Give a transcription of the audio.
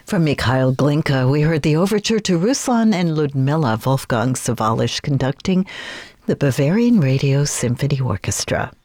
From Mikhail Glinka, we heard the overture to Ruslan and Ludmila, Wolfgang Sawallisch conducting the Bavarian Radio Symphony Orchestra.